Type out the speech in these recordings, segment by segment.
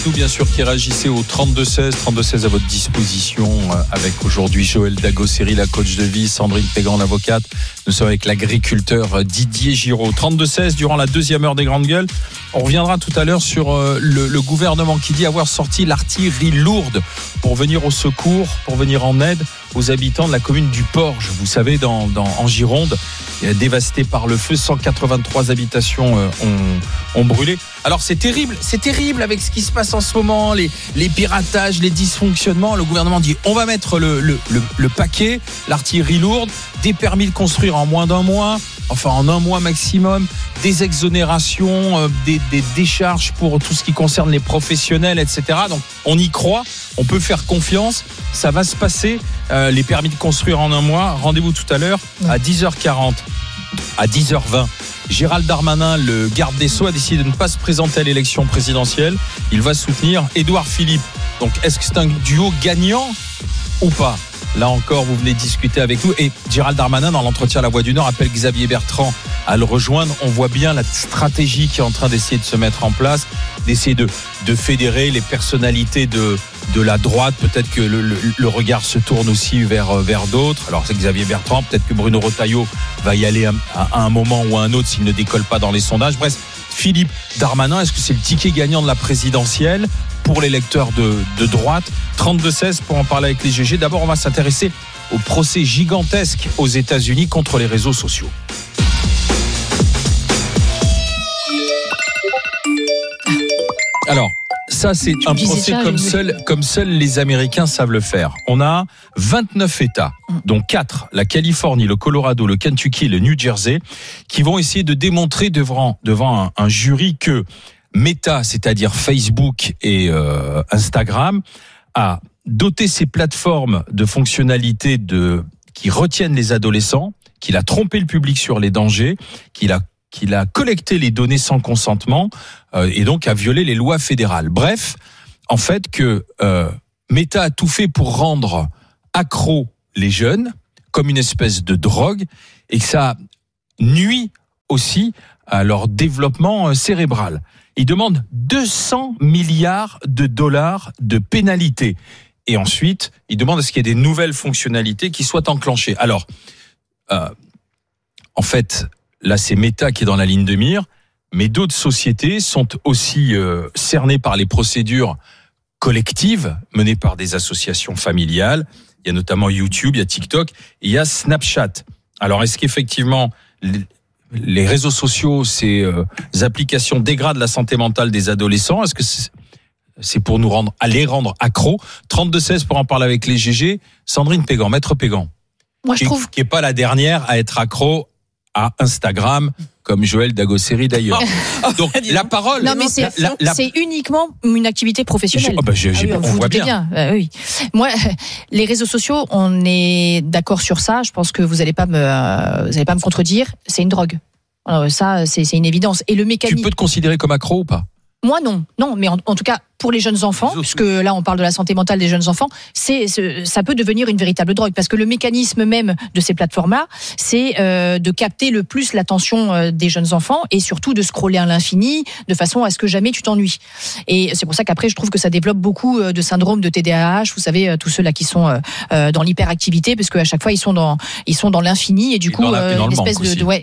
nous, bien sûr, qui réagissez au 32-16. 32-16 à votre disposition, avec aujourd'hui Joël Dagosseri, la coach de vie, Sandrine Pégan, l'avocate. Nous sommes avec l'agriculteur Didier Giraud. 32-16 durant la deuxième heure des Grandes Gueules. On reviendra tout à l'heure sur le gouvernement qui dit avoir sorti l'artillerie lourde pour venir au secours, pour venir en aide aux habitants de la commune du Porge. Vous savez, en Gironde, dévastée par le feu, 183 habitations ont brûlé. Alors c'est terrible avec ce qui se passe en ce moment, les piratages, les dysfonctionnements. Le gouvernement dit on va mettre le paquet, l'artillerie lourde, des permis de construire en moins d'un mois, enfin en un mois maximum, des exonérations, des décharges pour tout ce qui concerne les professionnels, etc. Donc on y croit, on peut faire confiance, ça va se passer. Les permis de construire en un mois. Rendez-vous tout à l'heure à 10h40, à 10h20. Gérald Darmanin, le garde des Sceaux, a décidé de ne pas se présenter à l'élection présidentielle. Il va soutenir Édouard Philippe. Donc, est-ce que c'est un duo gagnant ou pas ? Là encore, vous venez discuter avec nous. Et Gérald Darmanin, dans l'entretien à La Voix du Nord, appelle Xavier Bertrand à le rejoindre. On voit bien la stratégie qui est en train d'essayer de se mettre en place, d'essayer de fédérer les personnalités de la droite. Peut-être que le regard se tourne aussi vers d'autres. Alors c'est Xavier Bertrand, peut-être que Bruno Retailleau va y aller à un moment ou à un autre s'il ne décolle pas dans les sondages. Bref, Philippe Darmanin, est-ce que c'est le ticket gagnant de la présidentielle pour l'électeur de droite ? 32-16 pour en parler avec les GG. D'abord, on va s'intéresser au procès gigantesque aux États-Unis contre les réseaux sociaux. Alors, ça, c'est un procès comme seuls les Américains savent le faire. On a 29 États, dont 4, la Californie, le Colorado, le Kentucky et le New Jersey, qui vont essayer de démontrer devant un jury que Meta, c'est-à-dire Facebook et Instagram, a doté ces plateformes de fonctionnalités qui retiennent les adolescents, qu'il a trompé le public sur les dangers, qu'il a collecté les données sans consentement et donc a violé les lois fédérales. Bref, en fait que Meta a tout fait pour rendre accros les jeunes comme une espèce de drogue et que ça nuit aussi à leur développement cérébral. Ils demandent 200 milliards de dollars de pénalités. Et ensuite, ils demandent à ce qu'il y ait des nouvelles fonctionnalités qui soient enclenchées. Alors, en fait, là, c'est Meta qui est dans la ligne de mire, mais d'autres sociétés sont aussi cernées par les procédures collectives menées par des associations familiales. Il y a notamment YouTube, il y a TikTok, et il y a Snapchat. Alors, est-ce qu'effectivement, les réseaux sociaux, ces applications dégradent la santé mentale des adolescents ? Est-ce que c'est pour les rendre accros ? 32-16 pour en parler avec les GG. Sandrine Pégan, maître Pégan. Moi, je trouve qui est pas la dernière à être accro à Instagram, comme Joël Dagosseri d'ailleurs. Donc la parole. Non mais c'est uniquement une activité professionnelle. On voit bien. Oui. Moi, les réseaux sociaux, on est d'accord sur ça. Je pense que vous allez pas me contredire. C'est une drogue. Alors, ça, c'est une évidence. Et le mécanisme. Tu peux te considérer comme accro ou pas ? Moi non, mais en tout cas pour les jeunes enfants, puisque là on parle de la santé mentale des jeunes enfants, ça peut devenir une véritable drogue parce que le mécanisme même de ces plateformes-là, c'est de capter le plus l'attention des jeunes enfants et surtout de scroller à l'infini de façon à ce que jamais tu t'ennuies. Et c'est pour ça qu'après je trouve que ça développe beaucoup de syndromes de TDAH. Vous savez tous ceux là qui sont dans l'hyperactivité parce qu'à chaque fois ils sont dans l'infini et du coup une espèce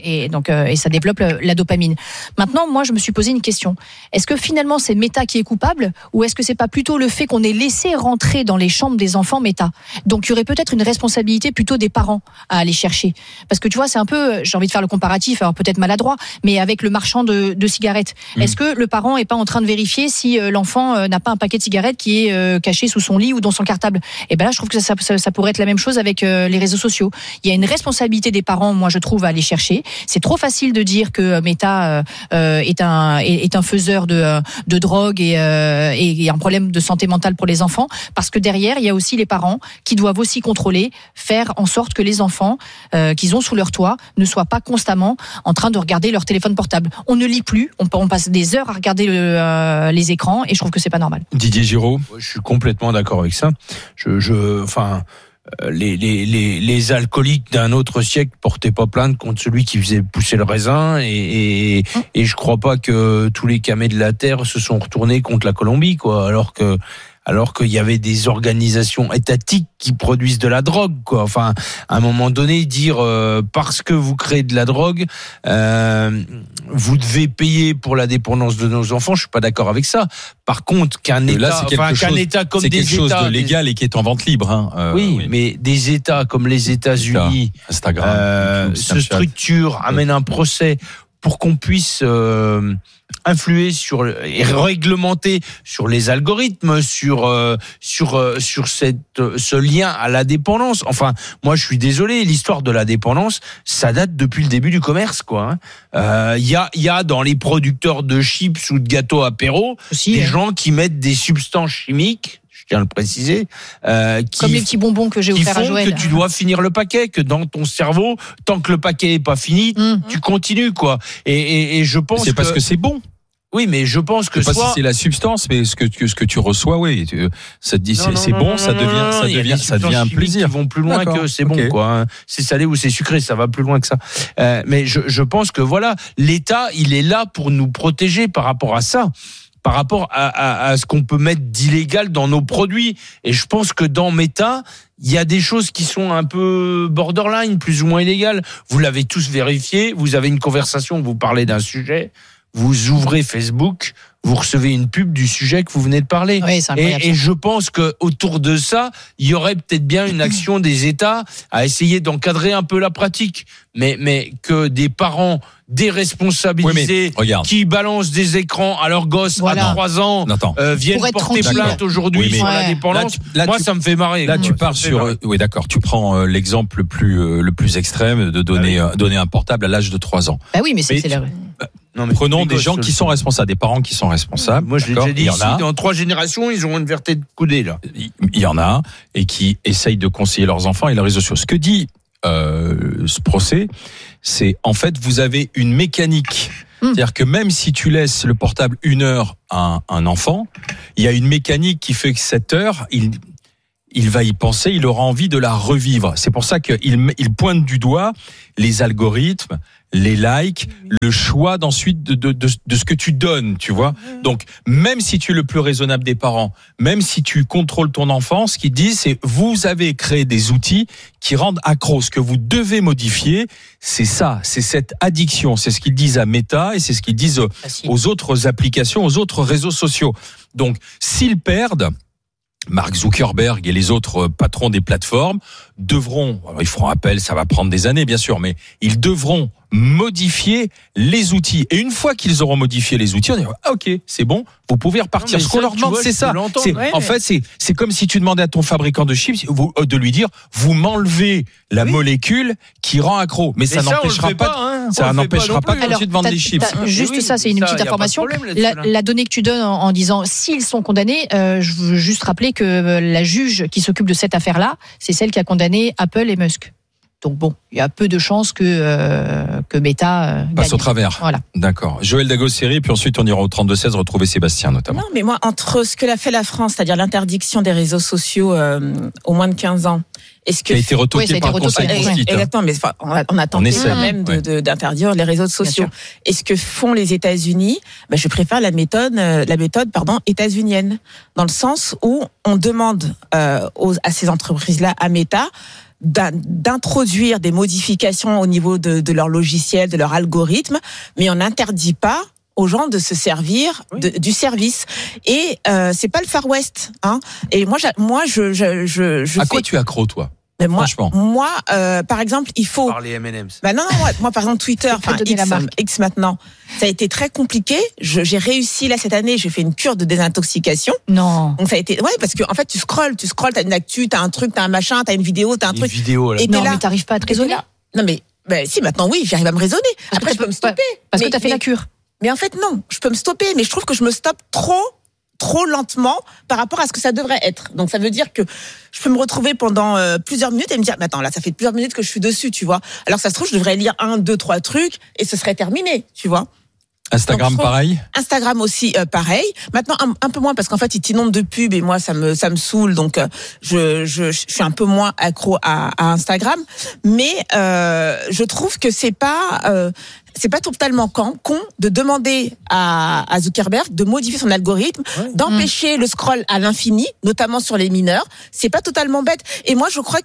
et ça développe la dopamine. Maintenant moi je me suis posé une question. Est-ce que finalement c'est Meta qui est coupable ou est-ce que c'est pas plutôt le fait qu'on ait laissé rentrer dans les chambres des enfants Meta ? Donc il y aurait peut-être une responsabilité plutôt des parents à aller chercher. Parce que tu vois, c'est un peu, j'ai envie de faire le comparatif, alors peut-être maladroit, mais avec le marchand de cigarettes. Est-ce que le parent est pas en train de vérifier si l'enfant n'a pas un paquet de cigarettes qui est caché sous son lit ou dans son cartable ? Et ben là, je trouve que ça pourrait être la même chose avec les réseaux sociaux. Il y a une responsabilité des parents, moi je trouve, à aller chercher. C'est trop facile de dire que Meta est un faiseur de drogue et un problème de santé mentale pour les enfants, parce que derrière, il y a aussi les parents qui doivent aussi contrôler, faire en sorte que les enfants qu'ils ont sous leur toit ne soient pas constamment en train de regarder leur téléphone portable. On ne lit plus, on passe des heures à regarder les écrans et je trouve que c'est pas normal. Didier Giraud. Je suis complètement d'accord avec ça. les alcooliques d'un autre siècle portaient pas plainte contre celui qui faisait pousser le raisin et je crois pas que tous les camés de la terre se sont retournés contre la Colombie, quoi, alors qu'il y avait des organisations étatiques qui produisent de la drogue, quoi. Enfin, à un moment donné, dire parce que vous créez de la drogue, vous devez payer pour la dépendance de nos enfants. Je suis pas d'accord avec ça. Par contre, qu'un État comme c'est des quelque chose États de légal et qui est en vente libre. Hein. Oui, mais des États comme les États-Unis, Instagram, se structurent, amènent un procès pour qu'on puisse influer et réglementer sur les algorithmes, sur ce lien à la dépendance. Enfin, moi, je suis désolé, l'histoire de la dépendance, ça date depuis le début du commerce, quoi. Il y a dans les producteurs de chips ou de gâteaux apéro des gens qui mettent des substances chimiques. Je tiens à le préciser, comme les petits bonbons que j'ai offert à Joël. Que tu dois finir le paquet, que dans ton cerveau, tant que le paquet est pas fini, tu continues, quoi. Et je pense c'est parce que c'est bon. Oui, mais je pense que pas si c'est la substance, mais ce que tu reçois, oui, ça te dit c'est bon, ça devient un plaisir. Ils vont plus loin que c'est bon, quoi. C'est salé ou c'est sucré, ça va plus loin que ça. Mais je pense que voilà, l'État, il est là pour nous protéger par rapport à ça. Par rapport à ce qu'on peut mettre d'illégal dans nos produits. Et je pense que dans Meta, il y a des choses qui sont un peu borderline, plus ou moins illégales. Vous l'avez tous vérifié, vous avez une conversation, vous parlez d'un sujet, vous ouvrez Facebook, vous recevez une pub du sujet que vous venez de parler. Oui, c'est incroyable. Et je pense que autour de ça, il y aurait peut-être bien une action des États à essayer d'encadrer un peu la pratique. Mais que des parents déresponsabilisés qui balancent des écrans à leurs gosses à 3 ans viennent porter plainte aujourd'hui sur la dépendance. Moi, ça me fait marrer. Là, tu pars sur... Oui, d'accord. Tu prends l'exemple le plus extrême de donner un portable à l'âge de 3 ans. Bah oui, mais c'est la... Prenons des gens qui sont responsables, des parents qui sont responsables. Moi, je l'ai déjà dit ici, dans 3 générations, ils auront une vertée de coudée, là. Il y en a, et qui essayent de conseiller leurs enfants et leurs réseaux sociaux. Ce que dit ce procès, c'est en fait, vous avez une mécanique. C'est-à-dire que même si tu laisses le portable 1 heure à un enfant, il y a une mécanique qui fait que cette heure, il va y penser, il aura envie de la revivre. C'est pour ça qu'il pointe du doigt les algorithmes, les likes, le choix d'ensuite de ce que tu donnes, tu vois. Donc, même si tu es le plus raisonnable des parents, même si tu contrôles ton enfant, ce qu'ils disent, c'est vous avez créé des outils qui rendent accro. Ce que vous devez modifier, c'est ça, c'est cette addiction. C'est ce qu'ils disent à Meta et c'est ce qu'ils disent aux autres applications, aux autres réseaux sociaux. Donc, s'ils perdent, Mark Zuckerberg et les autres patrons des plateformes devront, alors ils feront appel, ça va prendre des années bien sûr, mais ils devront modifier les outils. Et une fois qu'ils auront modifié les outils, on dira ok, c'est bon, vous pouvez repartir. Ce qu'on leur demande, c'est ça. En fait, c'est comme si tu demandais à ton fabricant de chips de lui dire vous m'enlevez la molécule qui rend accro. Mais ça n'empêchera pas. Ça n'empêchera pas que tu te vendes des chips. Juste ça, c'est une petite information. La donnée que tu donnes en disant s'ils sont condamnés, je veux juste rappeler que la juge qui s'occupe de cette affaire-là, c'est celle qui a condamné Apple et Musk. Donc bon, il y a peu de chances que Meta passe gagne. au travers. Voilà. D'accord. Joël Dagosseri, puis ensuite on ira au 32-16 retrouver Sébastien notamment. Non, mais moi, entre ce que l'a fait la France, c'est-à-dire l'interdiction des réseaux sociaux aux moins de 15 ans, est-ce que qui a été retoqué par le Conseil constitutionnel. Exactement, mais on a tenté quand même d'interdire les réseaux sociaux. Et ce que font les États-Unis, je préfère la méthode états-unienne, dans le sens où on demande à ces entreprises-là, à Meta, d'introduire des modifications au niveau de leur logiciel, de leur algorithme, mais on n'interdit pas aux gens de se servir du service. Et c'est pas le Far West, hein. Et moi je à quoi tu es accro, toi? Mais franchement. Moi, par exemple, il faut. Par les M&M's. Moi, par exemple, Twitter, X maintenant, ça a été très compliqué. J'ai réussi là cette année, j'ai fait une cure de désintoxication. Non. Donc ça a été, parce que en fait, tu scrolles, t'as une actu, t'as un truc, t'as un machin, t'as une vidéo, t'as un truc. Et non, mais t'arrives pas à te raisonner. Non, mais si maintenant, oui, j'arrive à me raisonner. Après, je peux me stopper. Parce que t'as fait la cure. Mais en fait, non, je peux me stopper, mais je trouve que je me stoppe trop lentement par rapport à ce que ça devrait être. Donc ça veut dire que je peux me retrouver pendant plusieurs minutes et me dire, mais attends, là, ça fait plusieurs minutes que je suis dessus, tu vois. Alors ça se trouve, je devrais lire 1, 2, 3 trucs et ce serait terminé, tu vois. Instagram, pareil. Instagram aussi, pareil. Maintenant, un peu moins parce qu'en fait, ils t'inondent de pubs et moi, ça me saoule. Donc, je suis un peu moins accro à Instagram. Mais je trouve que c'est pas totalement con de demander à Zuckerberg de modifier son algorithme, d'empêcher le scroll à l'infini, notamment sur les mineurs. C'est pas totalement bête. Et moi, je crois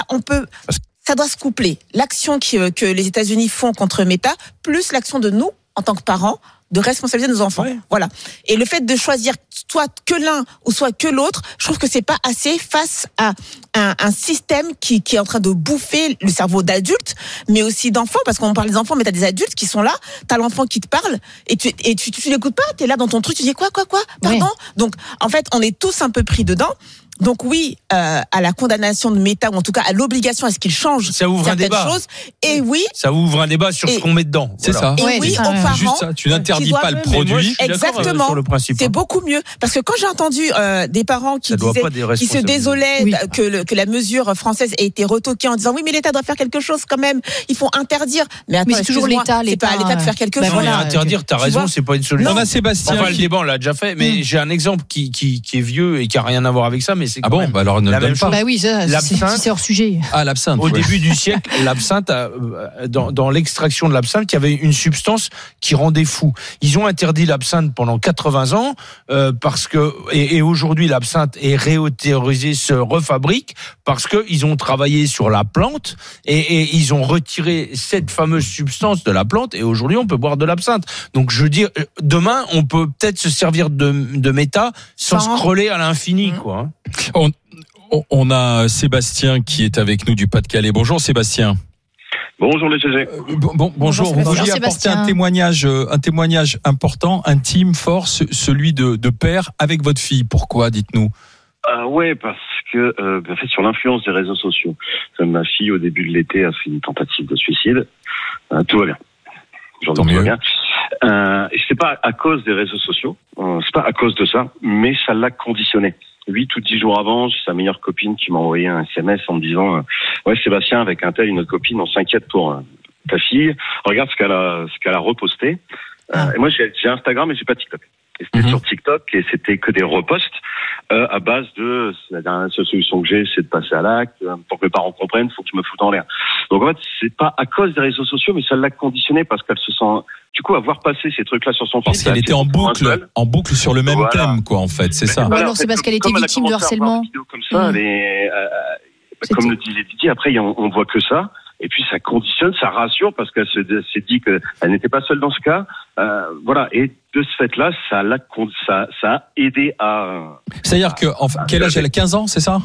ça doit se coupler. L'action que les États-Unis font contre Meta, plus l'action de nous, en tant que parents, de responsabiliser nos enfants. Ouais. Voilà. Et le fait de choisir soit que l'un ou soit que l'autre, je trouve que c'est pas assez face à un système qui est en train de bouffer le cerveau d'adultes, mais aussi d'enfants, parce qu'on parle des enfants, mais t'as des adultes qui sont là, t'as l'enfant qui te parle, et tu l'écoutes pas, t'es là dans ton truc, tu dis quoi, pardon? Oui. Donc, en fait, on est tous un peu pris dedans. Donc oui, à la condamnation de Meta, ou en tout cas à l'obligation à ce qu'il change certaines choses. Et oui, ça ouvre un débat sur ce qu'on met dedans. C'est ça. Et oui, aux parents, juste ça. Tu n'interdis pas le produit. Exactement. Sur le principe. C'est beaucoup mieux parce que quand j'ai entendu des parents qui se désolaient que la mesure française ait été retoquée en disant oui, mais l'État doit faire quelque chose quand même. Il faut interdire. Mais attends, c'est toujours l'État. C'est pas à l'État de faire quelque chose. Voilà, interdire. T'as raison, c'est pas une solution. On a Sébastien. Enfin, le débat on l'a déjà fait, mais j'ai un exemple qui est vieux et qui a rien à voir avec ça, mais c'est quand même. Alors ne le donne pas. Bah oui, c'est hors sujet. Ah, l'absinthe. Au début du siècle, l'absinthe, dans l'extraction de l'absinthe, il y avait une substance qui rendait fou. Ils ont interdit l'absinthe pendant 80 ans parce que et aujourd'hui l'absinthe est réautorisée, se refabrique parce que ils ont travaillé sur la plante et ils ont retiré cette fameuse substance de la plante et aujourd'hui on peut boire de l'absinthe. Donc je veux dire, demain on peut peut-être se servir de Meta sans scroller à l'infini, quoi. On a Sébastien qui est avec nous du Pas-de-Calais. Bonjour Sébastien. Bonjour les GG. Bonjour. Vous vouliez apporter un témoignage important, intime, fort, celui de père avec votre fille. Pourquoi, dites-nous? Ouais, parce que en fait, sur l'influence des réseaux sociaux, ma fille au début de l'été a fait une tentative de suicide. Tout va bien. Tant mieux. Bien. Et c'est pas à cause des réseaux sociaux, c'est pas à cause de ça, mais ça l'a conditionné. 8 ou 10 jours avant, j'ai sa meilleure copine qui m'a envoyé un SMS en me disant ouais Sébastien, avec un tel, une autre copine, on s'inquiète pour ta fille. Regarde ce qu'elle a reposté. Et moi j'ai Instagram mais j'ai pas TikTok. Et c'était sur TikTok et c'était que des reposts à base de la dernière solution que j'ai, c'est de passer à l'acte. Pour que mes parents comprennent, faut que je me foute en l'air. Donc en fait, c'est pas à cause des réseaux sociaux, mais ça l'a conditionné parce qu'elle se sent du coup avoir passé ces trucs-là sur son fil. Parce qu'elle était en boucle sur le même thème, quoi, en fait, c'est ça. Ouais, non, c'est parce qu'elle était victime de harcèlement. Comme ça, comme le disait Didier, après on voit que ça. Et puis ça conditionne, ça rassure parce qu'elle s'est dit qu'elle n'était pas seule dans ce cas. Voilà. Et de ce fait-là, ça a aidé à. C'est-à-dire que, quel âge elle a? 15 ans, c'est ça?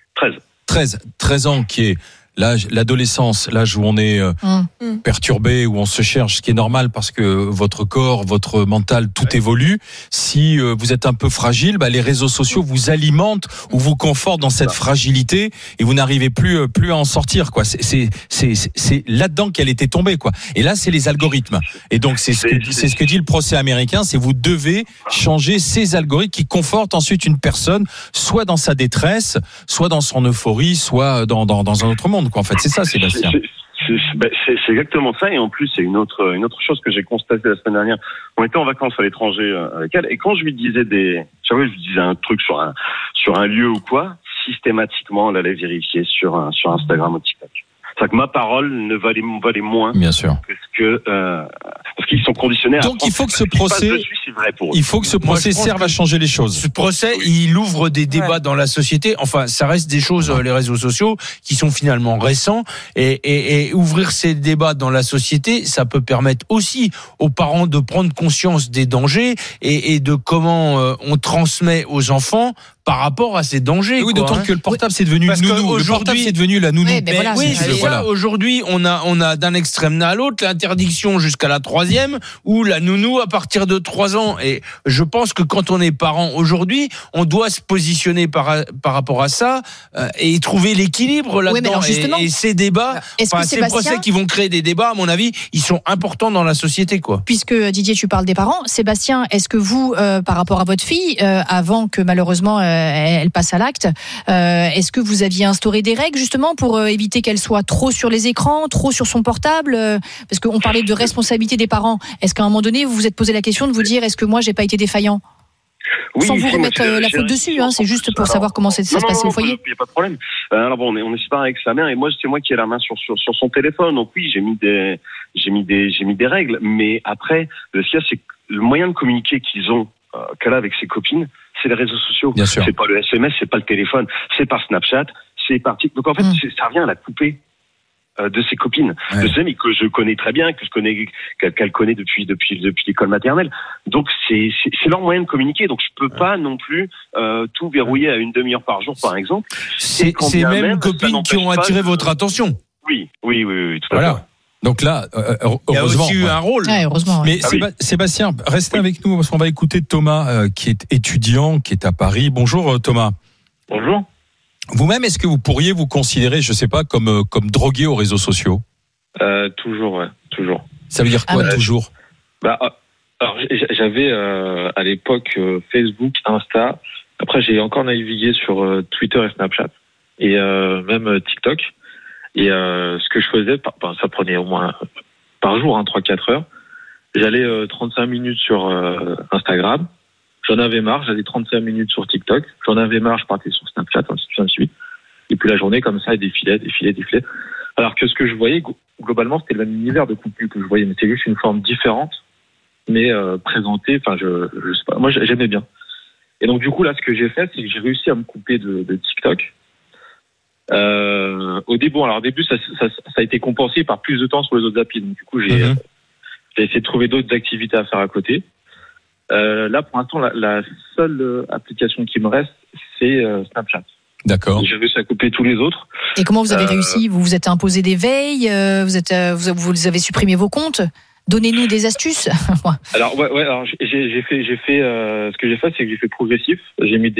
13 ans, qui est l'adolescence, l'âge où on est perturbé, où on se cherche, ce qui est normal parce que votre corps, votre mental, tout évolue. Si vous êtes un peu fragile, les réseaux sociaux vous alimentent ou vous confortent dans cette fragilité et vous n'arrivez plus à en sortir, quoi. C'est là-dedans qu'elle était tombée, quoi. Et là, c'est les algorithmes. Et donc c'est ce que dit le procès américain, c'est vous devez changer ces algorithmes qui confortent ensuite une personne, soit dans sa détresse, soit dans son euphorie, soit dans un autre monde. En fait, c'est ça, Sébastien. C'est exactement ça. Et en plus, c'est une autre chose que j'ai constatée la semaine dernière. On était en vacances à l'étranger avec elle, et quand je lui disais un truc sur un lieu ou quoi, systématiquement, elle allait vérifier sur Instagram ou TikTok. C'est-à-dire que ma parole ne valait moins. Bien sûr. Parce qu'ils sont conditionnés. Donc il faut que ce procès serve à changer les choses. Ce procès, il ouvre des débats dans la société. Enfin, ça reste des choses, les réseaux sociaux, qui sont finalement récents. Et ouvrir ces débats dans la société, ça peut permettre aussi aux parents de prendre conscience des dangers et de comment on transmet aux enfants par rapport à ces dangers. Oui, d'autant que le portable c'est devenu nounou. Le portable c'est devenu la nounou. Aujourd'hui, on a d'un extrême à l'autre l'interdiction jusqu'à la 3e ou la nounou à partir de 3 ans là-dedans. Et je pense que quand on est parent aujourd'hui, on doit se positionner par rapport à ça et trouver l'équilibre là-dedans. Oui, mais alors justement, et ces débats, ces procès qui vont créer des débats, à mon avis, ils sont importants dans la société, quoi. Puisque Didier, tu parles des parents, Sébastien, est-ce que vous, par rapport à votre fille, avant que malheureusement elle passe à l'acte, est-ce que vous aviez instauré des règles justement pour éviter qu'elle soit trop sur les écrans, trop sur son portable, parce qu'on parlait de responsabilité des parents. Est-ce qu'à un moment donné, vous vous êtes posé la question de vous dire, est-ce que moi, j'ai pas été défaillant? Oui, sans vous remettre la faute dessus, c'est juste pour savoir comment ça se passait au foyer. Il n'y a pas de problème. Alors bon, on est séparés avec sa mère et moi, c'est moi qui ai la main sur son téléphone. Donc oui, j'ai mis des règles. Mais après, ce qu'il y a, c'est que le moyen de communiquer qu'elle a avec ses copines, c'est les réseaux sociaux. Bien sûr. C'est pas le SMS, c'est pas le téléphone, c'est par Snapchat, c'est par TikTok. Donc en fait, ça revient à la couper de ses copines, de ses amis que je connais très bien, qu'elle connaît depuis l'école maternelle. Donc c'est leur moyen de communiquer. Donc je peux pas non plus tout verrouiller à une demi-heure par jour, par exemple. C'est ces mêmes copines qui ont attiré votre attention. Oui, tout à fait. Donc là, heureusement, il y a aussi eu un rôle. Ouais, heureusement. Mais Sébastien, restez avec nous parce qu'on va écouter Thomas, qui est étudiant, qui est à Paris. Bonjour Thomas. Bonjour. Vous-même, est-ce que vous pourriez vous considérer, je sais pas, comme drogué aux réseaux sociaux? Toujours, ouais, toujours. Ça veut dire quoi, toujours? Alors, j'avais à l'époque Facebook, Insta. Après, j'ai encore navigué sur Twitter et Snapchat et même TikTok. Et ce que je faisais, ça prenait au moins par jour, 3-4 heures. J'allais 35 minutes sur Instagram. J'en avais marre, j'allais 35 minutes sur TikTok. J'en avais marre, je partais sur Snapchat, ainsi de suite. Et puis la journée, comme ça, elle défilait. Alors que ce que je voyais, globalement, c'était le même univers de contenu que je voyais, mais c'est juste une forme différente, mais présentée, je sais pas. Moi, j'aimais bien. Et donc, du coup, là, ce que j'ai fait, c'est que j'ai réussi à me couper de TikTok. Au début, ça a été compensé par plus de temps sur les autres applis. Donc, du coup, j'ai essayé de trouver d'autres activités à faire à côté. Là, pour l'instant, la seule application qui me reste, c'est Snapchat. D'accord. J'ai réussi à couper tous les autres. Et comment vous avez réussi? Vous vous êtes imposé des veilles? Vous avez supprimé vos comptes? Donnez-nous des astuces. Alors, alors j'ai fait. Ce que j'ai fait, c'est que j'ai fait progressif. J'ai mis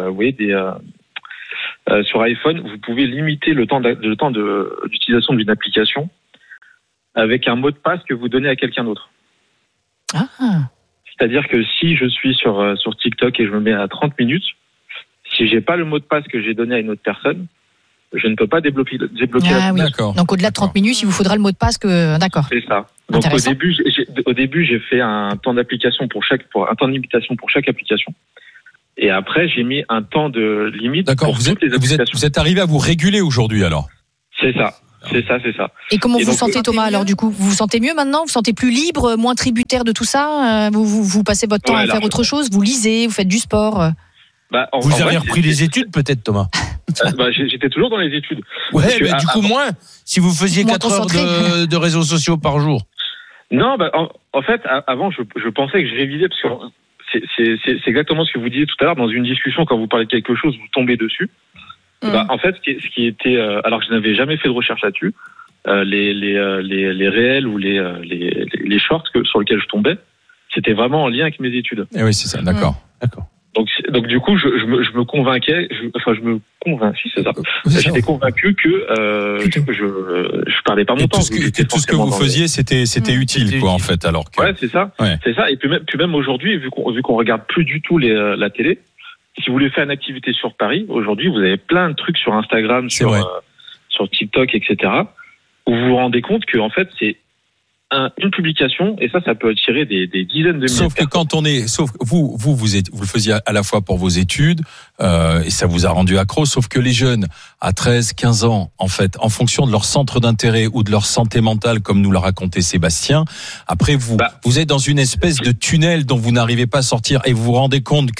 sur iPhone, vous pouvez limiter le temps d'utilisation d'une application avec un mot de passe que vous donnez à quelqu'un d'autre. Ah. C'est-à-dire que si je suis sur TikTok et je me mets à 30 minutes, si j'ai pas le mot de passe que j'ai donné à une autre personne, je ne peux pas débloquer la oui. D'accord. Donc au-delà de 30 minutes, il vous faudra le mot de passe D'accord. C'est ça. Donc au début, j'ai fait un temps d'application un temps de limitation pour chaque application. Et après, j'ai mis un temps de limite. D'accord. Pour toutes les applications. Vous êtes arrivé à vous réguler aujourd'hui alors? C'est ça. C'est ça. Et comment vous sentez, Thomas, alors du coup? Vous vous sentez mieux maintenant? Vous vous sentez plus libre, moins tributaire de tout ça? Vous passez votre temps à faire autre chose? Vous lisez, vous faites du sport? Vous avez repris les études peut-être, Thomas? J'étais toujours dans les études. Ouais, mais du coup, moins, si vous faisiez 4 heures de réseaux sociaux par jour. Non, en fait, avant, je pensais que je révisais, parce que c'est exactement ce que vous disiez tout à l'heure, dans une discussion, quand vous parlez de quelque chose, vous tombez dessus. En fait, ce qui était, alors que je n'avais jamais fait de recherche là-dessus, les réels ou les shorts sur lesquels je tombais, c'était vraiment en lien avec mes études. Et oui, c'est ça, d'accord. Donc du coup, je me convainquais, c'est ça. J'étais convaincu que je perdais pas mon temps. Tout ce que vous faisiez, c'était utile, quoi, en fait, alors que. Ouais, c'est ça. C'est ça. Et puis même aujourd'hui, vu qu'on regarde plus du tout la télé, si vous voulez faire une activité sur Paris, aujourd'hui, vous avez plein de trucs sur Instagram, sur TikTok, etc., où vous vous rendez compte que en fait, c'est une publication, et ça peut attirer des dizaines de milliers. Sauf que quand vous le faisiez à la fois pour vos études, et ça vous a rendu accro, sauf que les jeunes, à 13, 15 ans, en fait, en fonction de leur centre d'intérêt ou de leur santé mentale, comme nous l'a raconté Sébastien, après vous êtes dans une espèce de tunnel dont vous n'arrivez pas à sortir, et vous vous rendez compte que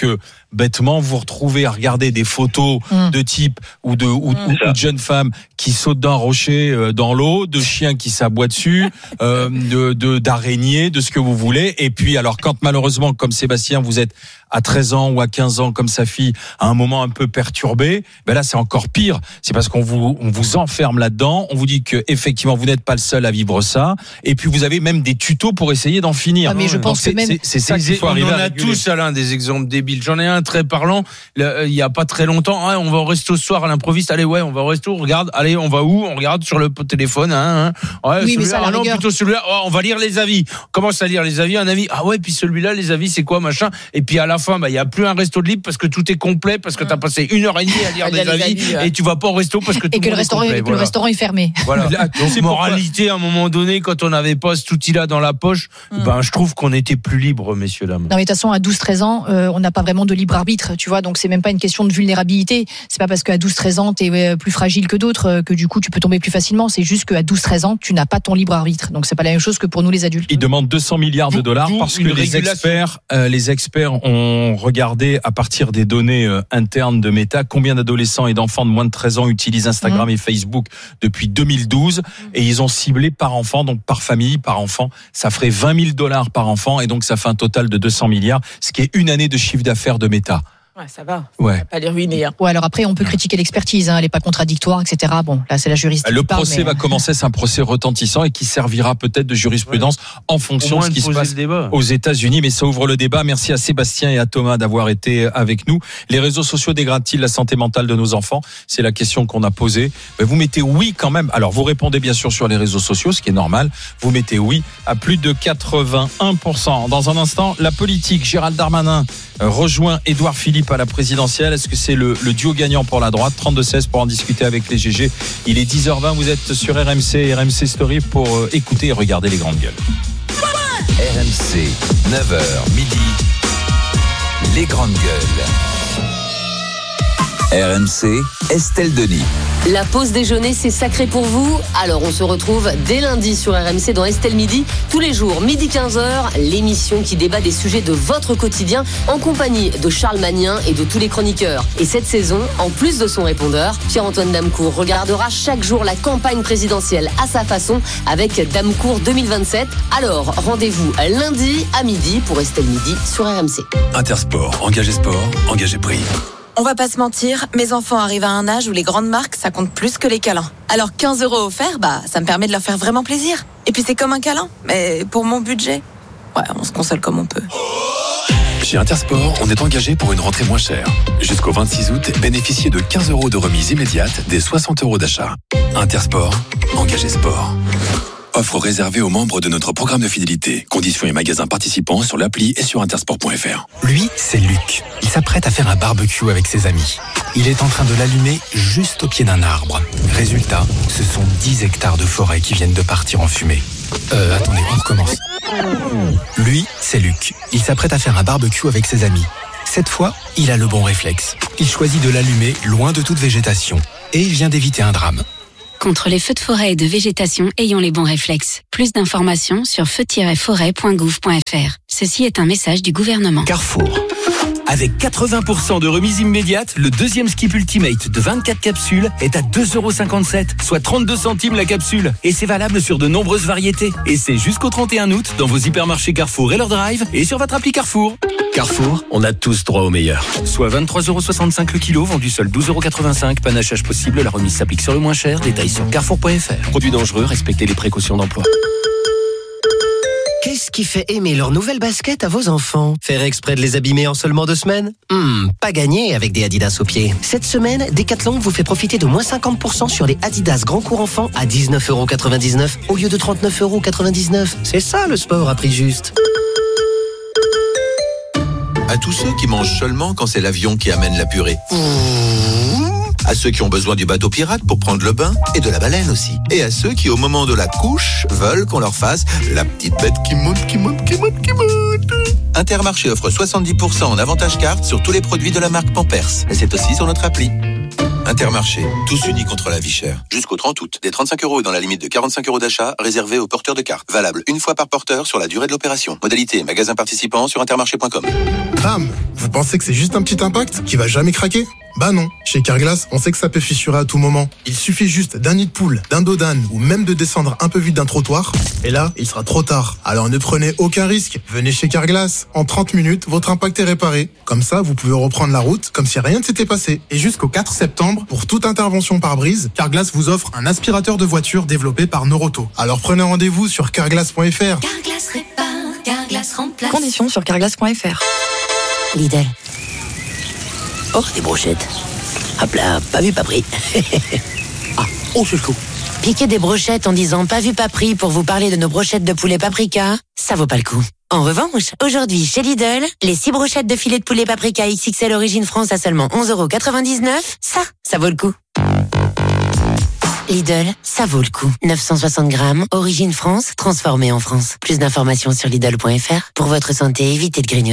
bêtement, vous retrouvez à regarder des photos de types ou de jeunes femmes qui sautent d'un rocher dans l'eau, de chiens qui s'aboient dessus, d'araignées, de ce que vous voulez. Et puis, alors, quand malheureusement, comme Sébastien, vous êtes à 13 ans ou à 15 ans, comme sa fille, à un moment un peu perturbé, ben là, c'est encore pire. C'est parce qu'on vous enferme là-dedans. On vous dit que, effectivement, vous n'êtes pas le seul à vivre ça. Et puis, vous avez même des tutos pour essayer d'en finir. Ah, mais je pense que même. C'est ça qu'il faut arriver à réguler. On en a tous, Alain, des exemples débiles. J'en ai un très parlant. Il y a pas très longtemps. Ah, on va au resto ce soir à l'improviste. Allez, ouais, on va au resto. Regarde. Allez, on va où? On regarde sur le téléphone. Ouais, oui, mais ça, non, plutôt celui-là. Oh, on va lire les avis. On commence à lire les avis. Un avis. Ah ouais, puis celui-là, les avis, c'est quoi, machin. Et puis à la fin, il y a plus un resto de libre parce que tout est complet, parce que t'as passé 1h30 à lire des avis et tu vas pas au resto parce que tout le restaurant est fermé. Voilà. Donc, moralité, à un moment donné, quand on n'avait pas cet outil-là dans la poche, je trouve qu'on était plus libre, messieurs, dames. Non, mais de toute façon, à 12-13 ans, on n'a pas vraiment de libre arbitre, tu vois, donc c'est même pas une question de vulnérabilité. C'est pas parce qu'à 12-13 ans, t'es plus fragile que d'autres, que du coup, tu peux tomber plus facilement. C'est juste qu'à 12-13 ans, tu n'as pas ton libre arbitre. Donc c'est pas la même chose que pour nous, les adultes. Ils demandent 200 milliards de dollars parce que les experts ont regardé à partir des données internes de Meta combien d'adolescents et d'enfants de moins de 13 ans utilisent Instagram et Facebook depuis 2012 et ils ont ciblé par enfant, donc par famille, par enfant, ça ferait $20,000 par enfant et donc ça fait un total de 200 milliards, ce qui est une année de chiffre d'affaires de Meta. Ouais, ça va. Ouais. Ça va pas les ruiner. Ouais, alors après, on peut critiquer l'expertise, elle est pas contradictoire, etc. Bon, là, c'est la juriste. Le procès va commencer, c'est un procès retentissant et qui servira peut-être de jurisprudence en fonction de ce qui se passe aux États-Unis. Mais ça ouvre le débat. Merci à Sébastien et à Thomas d'avoir été avec nous. Les réseaux sociaux dégradent-ils la santé mentale de nos enfants? C'est la question qu'on a posée. Mais vous mettez oui quand même. Alors, vous répondez bien sûr sur les réseaux sociaux, ce qui est normal. Vous mettez oui à plus de 81%. Dans un instant, la politique. Gérald Darmanin rejoint Édouard Philippe à la présidentielle. Est-ce que c'est le duo gagnant pour la droite? 32-16 pour en discuter avec les GG. Il est 10h20, vous êtes sur RMC Story pour écouter et regarder les grandes gueules. RMC, 9h, midi, les grandes gueules. RMC, Estelle Denis. La pause déjeuner, c'est sacré pour vous. Alors on se retrouve dès lundi sur RMC dans Estelle Midi. Tous les jours, midi 15h, l'émission qui débat des sujets de votre quotidien en compagnie de Charles Magnin et de tous les chroniqueurs. Et cette saison, en plus de son répondeur, Pierre-Antoine Damecourt regardera chaque jour la campagne présidentielle à sa façon avec Damecourt 2027. Alors rendez-vous lundi à midi pour Estelle Midi sur RMC. Intersport, engagé sport, engagé prix. On va pas se mentir, mes enfants arrivent à un âge où les grandes marques, ça compte plus que les câlins. Alors 15 € offerts, ça me permet de leur faire vraiment plaisir. Et puis c'est comme un câlin, mais pour mon budget, ouais, on se console comme on peut. Chez Intersport, on est engagé pour une rentrée moins chère. Jusqu'au 26 août, bénéficiez de 15 € de remise immédiate des 60 € d'achat. Intersport, engagé sport. Offre réservée aux membres de notre programme de fidélité. Conditions et magasins participants sur l'appli et sur intersport.fr. Lui, c'est Luc. Il s'apprête à faire un barbecue avec ses amis. Il est en train de l'allumer juste au pied d'un arbre. Résultat, ce sont 10 hectares de forêt qui viennent de partir en fumée. Attendez, on recommence. Lui, c'est Luc. Il s'apprête à faire un barbecue avec ses amis. Cette fois, il a le bon réflexe. Il choisit de l'allumer loin de toute végétation. Et il vient d'éviter un drame. Contre les feux de forêt et de végétation, ayons les bons réflexes. Plus d'informations sur feu-forêt.gouv.fr. Ceci est un message du gouvernement. Carrefour. Avec 80% de remise immédiate, le deuxième Skip Ultimate de 24 capsules est à 2,57 €, soit 32 centimes la capsule. Et c'est valable sur de nombreuses variétés. Et c'est jusqu'au 31 août dans vos hypermarchés Carrefour et leur drive et sur votre appli Carrefour. Carrefour, on a tous droit au meilleur. Soit 23,65 € le kilo, vendu seul 12,85 €. Panachage possible, la remise s'applique sur le moins cher. Détails sur carrefour.fr. Produits dangereux, respectez les précautions d'emploi. Qu'est-ce qui fait aimer leur nouvelle basket à vos enfants? Faire exprès de les abîmer en seulement 2 semaines? Pas gagné avec des Adidas aux pieds. Cette semaine, Decathlon vous fait profiter de moins 50% sur les Adidas Grand Court Enfant à 19,99 € au lieu de 39,99 €. C'est ça le sport à prix juste. À tous ceux qui mangent seulement quand c'est l'avion qui amène la purée. À ceux qui ont besoin du bateau pirate pour prendre le bain et de la baleine aussi. Et à ceux qui, au moment de la couche, veulent qu'on leur fasse la petite bête qui monte. Intermarché offre 70% en avantage carte sur tous les produits de la marque Pampers. Et c'est aussi sur notre appli. Intermarché, tous unis contre la vie chère. Jusqu'au 30 août, des 35 € dans la limite de 45 € d'achat réservés aux porteurs de carte. Valable une fois par porteur sur la durée de l'opération. Modalité magasin participant sur intermarché.com. Bam! Vous pensez que c'est juste un petit impact qui va jamais craquer? Bah non. Chez Carglass, on sait que ça peut fissurer à tout moment. Il suffit juste d'un nid de poule, d'un dos d'âne ou même de descendre un peu vite d'un trottoir. Et là, il sera trop tard. Alors ne prenez aucun risque. Venez chez Carglass. En 30 minutes, votre impact est réparé. Comme ça, vous pouvez reprendre la route comme si rien ne s'était passé. Et jusqu'au 4 septembre, pour toute intervention pare-brise, Carglass vous offre un aspirateur de voiture développé par Noroto. Alors prenez rendez-vous sur carglass.fr. Carglass répare, Carglass remplace. Conditions sur carglass.fr. Lidl. Oh, des brochettes. Hop là, pas vu, pas pris. Ah, oh, c'est le coup. Piquer des brochettes en disant pas vu, pas pris pour vous parler de nos brochettes de poulet paprika, ça vaut pas le coup. En revanche, aujourd'hui, chez Lidl, les 6 brochettes de filet de poulet paprika XXL Origine France à seulement 11,99 €, ça vaut le coup. Lidl, ça vaut le coup. 960 grammes, Origine France, transformé en France. Plus d'informations sur Lidl.fr. Pour votre santé, évitez de grignoter.